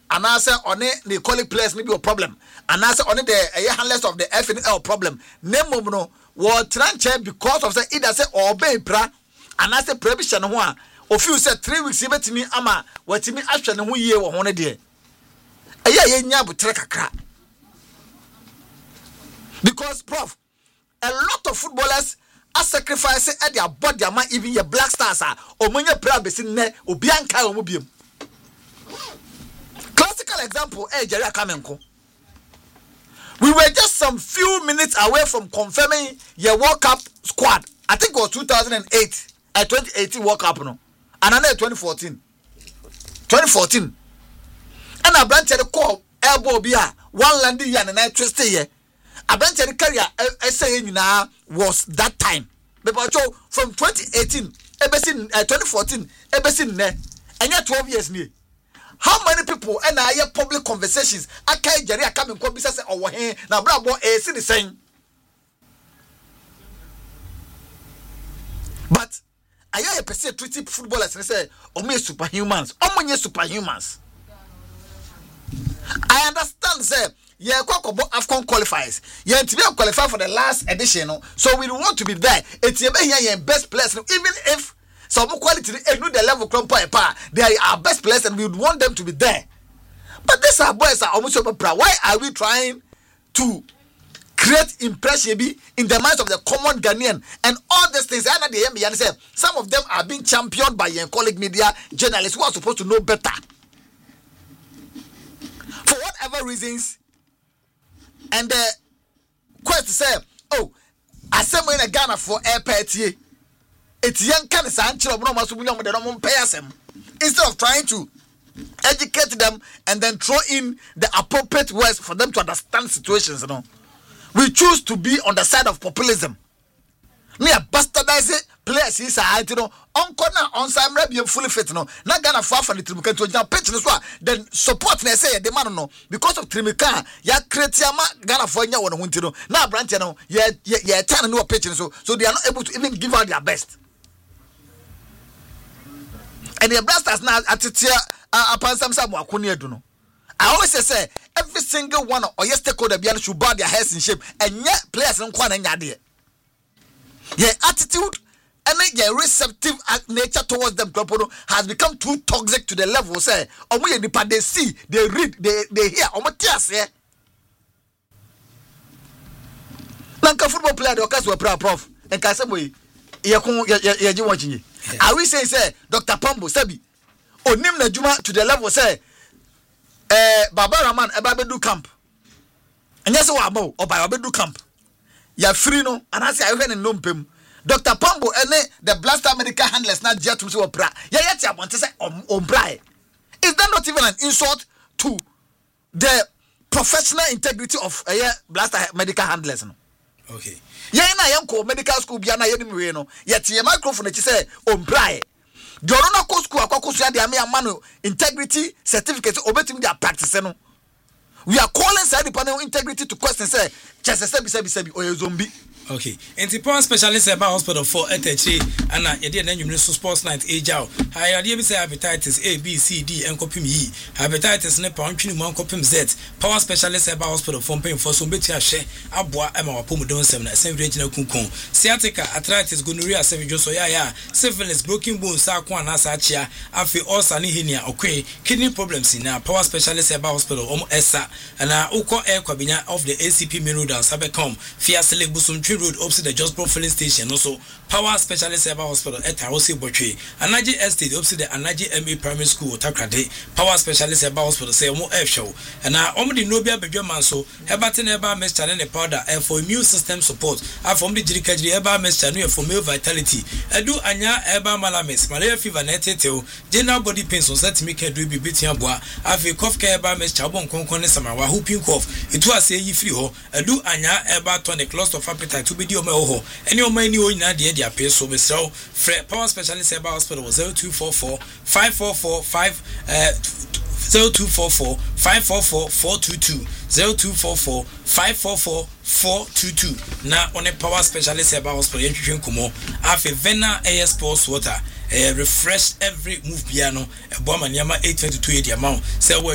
and I say on it the colleague players maybe a problem, and I say on it the handlers of the FNL problem. Name no war tranche because of say either say obey pra, and I say prohibition one. Of you said 3 weeks even to me ama what me action who year or 1 day. Because prof, a lot of footballers are sacrificing at their body, even your Black Stars are or when your brabes in there or Bianca or Mubium. Classical example, Jerry Kamenko. We were just some few minutes away from confirming your World Cup squad. I think it was 2008 at 2018 World Cup no. And another 2014. And I branch the call elbow bia one landing yan and I twist here. I branch the career saying now was that time. But from 2018, 2014, and yet 12 years near. How many people and I hear public conversations? I can't Jerry coming come business over here. Now bravo a city saying. But I hear a person treating footballers and say, "Omo superhumans, omo superhumans." I understand, sir. Yeah, AFCON qualifiers. Yeah, to be qualified for the last edition, so we want to be there. It's your best players, even if some quality know the level they are our best players, and we would want them to be there. But these are boys are almost super proud. Why are we trying to create impression in the minds of the common Ghanaian and all these things? Some of them are being championed by your colleague media journalists who are supposed to know better. For whatever reasons, and the quest say, "Oh, I said in a Ghana for air party. It's young candidates instead of trying to educate them and then throw in the appropriate words for them to understand situations, we choose to be on the side of populism. Me a bastardize players is uncle na on some rebel fully fit na Ghana far from the Trimika to pitch then support na say the man no because of Trimika ya create Ghana for nya won hunti no na branch no ya turn no pitch so they are not able to even give out their best. And the blasters now atitia upon some wakuni edu no. I always say every single one or yes stakeholder be should bow their heads in shape and yet players don't kwa na nya de. Your attitude and your receptive nature towards them has become too toxic to the level say they see, they read, they hear Lanka football player the case were prof and Kasamoy I will say Dr. Pambo Sabi onim na juma to the level say Baba Raman Ebabedu camp and yes or by Abedu camp. Ya free no and I say I heard in Lumpem. Dr. Pambo and the blaster medical handlers not jet to opera. I want to say ombrai. Is that not even an insult to the professional integrity of blaster medical handlers? No? Okay. Yeah, na yanko medical school biana yenim no. Yet your microphone it say ombrai. Jorona ko school akwakusu ya de amanu integrity certificate obetim their practice no. We are calling side panel integrity to question say chese or zombie. Okay. Anti-power specialist about hospital for ETH and I did an sports night age out. I idea say hepatitis A, B, C, D, and copim E. Hepatitis ne pound one copim Z. Power specialist about hospital for paying for some betia share. Abwa Emma Pomodon Semna, same regional kunkun. Sciatica, arthritis, gonorrhea, cervical syphilis, broken bones, sarcoan, asachia, afi, osani hinia, okay. Kidney problems in our power specialist about hospital, ESA, and our Oko air cabinet of the ACP Mirudan, Sabecom, Fia Select Busum Road opposite the Just Filling Station, also Power Specialist Cyber Hospital at Tarosi Botry, Anaji Estate opposite the Anaji MA Primary School, Takrade, Power Specialist Cyber Hospital, say more F show, and I only Nobia Bejomanso, Hebatin Eba Mesh Channel powder, and for immune system support, I from the Jirikaji Eba Mesh Channel for male vitality, Edu Anya Eba Malamis, Malaria fever netete, general body pains on set me can do be beating abwa, I've a cough care Eba Mesh Chabon Concon Samawa, whooping cough, it was a ye free ho, Edu Anya Eba tonic loss of appetite. To be the Omo, and your money in the appear so Mr. Fred Power Specialist Cyber Hospital 0244 544 0244 544 422 0244 544 422. Now on a Power Specialist Cyber Hospital, you Kumo, Afe Vena AS Sports Water, refresh every move piano, a bomb and Yama 822 amount.